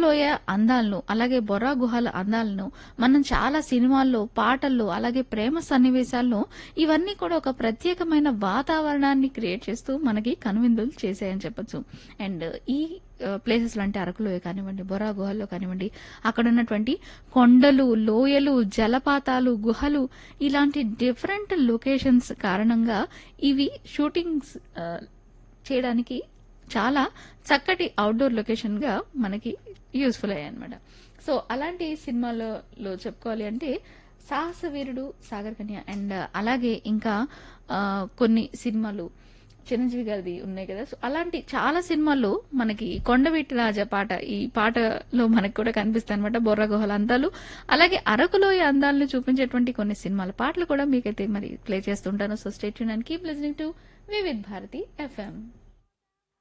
అరకులోయ అందాలను అలాగే బొర్రా గుహల అందాలను మనం చాలా సినిమాల్లో పాటల్లో అలాగే ప్రేమ సన్నివేశాల్లో ఇవన్నీ కూడా ఒక ప్రత్యేకమైన వాతావరణాన్ని క్రియేట్ చేస్తూ మనకి కనువిందులు చేసాయని చెప్పొచ్చు. అండ్ ఈ ప్లేసెస్ అంటే అరకులోయ కానివ్వండి, బొర్రా గుహల్లో కానివ్వండి, అక్కడ ఉన్నటువంటి కొండలు, లోయలు, జలపాతాలు, గుహలు ఇలాంటి డిఫరెంట్ లొకేషన్స్ కారణంగా ఇవి షూటింగ్స్ చేయడానికి చాలా చక్కటి అవుట్డోర్ లొకేషన్ గా మనకి యూస్ఫుల్ అయ్యాయి అనమాట. సో అలాంటి సినిమాలలో చెప్పుకోవాలి అంటే సాహసవీరుడు, సాగర్ కన్య అండ్ అలాగే ఇంకా కొన్ని సినిమాలు చిరంజీవి గారిది ఉన్నాయి కదా. సో అలాంటి చాలా సినిమాల్లో మనకి కొండవీటి రాజా పాట ఈ పాటలో మనకు కూడా కనిపిస్తాయి అనమాట. బొర్రా గుహల అందాలు అలాగే అరకులోయ అందాలను చూపించేటువంటి కొన్ని సినిమాల పాటలు కూడా మీకైతే మరి ప్లే చేస్తుంటాను. So stay tune and keep listening to Vividh Bharati FM.